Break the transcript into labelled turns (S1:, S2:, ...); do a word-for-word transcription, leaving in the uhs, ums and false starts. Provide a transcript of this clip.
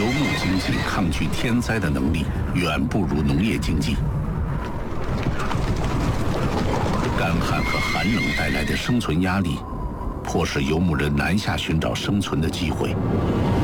S1: 游牧经济抗拒天灾的能力远不如农业经济。干旱和寒冷带来的生存压力，迫使游牧人南下寻找生存的机会。